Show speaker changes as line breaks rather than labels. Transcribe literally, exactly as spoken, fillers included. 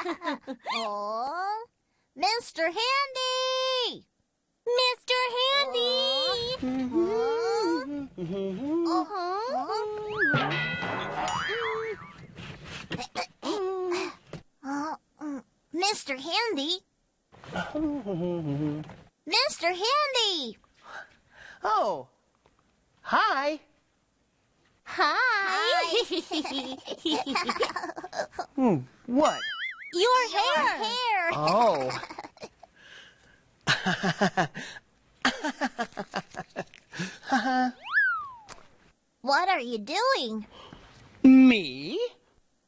Oh, Mister Handy!
Mister Handy!
Uh, uh, Mister Handy? Mister Handy!
Oh, hi.
Hi!
Hmm, what?
Your hair!
Hair!
Oh.
What are you doing?
Me?